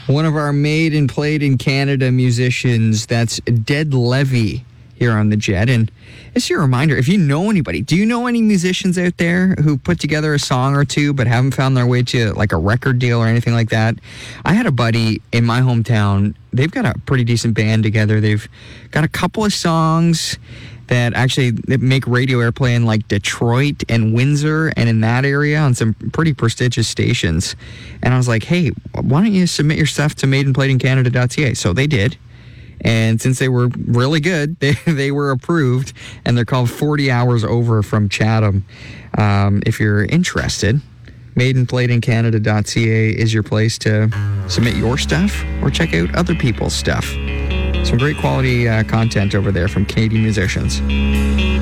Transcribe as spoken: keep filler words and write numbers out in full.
One of our made and played in Canada musicians, that's Dead Levy here on the Jet. And it's your reminder, if you know anybody, do you know any musicians out there who put together a song or two but haven't found their way to like a record deal or anything like that? I had a buddy in my hometown. They've got a pretty decent band together. They've got a couple of songs that actually make radio airplay in like Detroit and Windsor and in that area on some pretty prestigious stations. And I was like, hey, why don't you submit your stuff to made and played in canada dot c a? So they did. And since they were really good, they, they were approved. And they're called forty hours Over from Chatham. Um, if you're interested, made and played in canada dot c a is your place to submit your stuff or check out other people's stuff. Some great quality uh, content over there from Canadian musicians.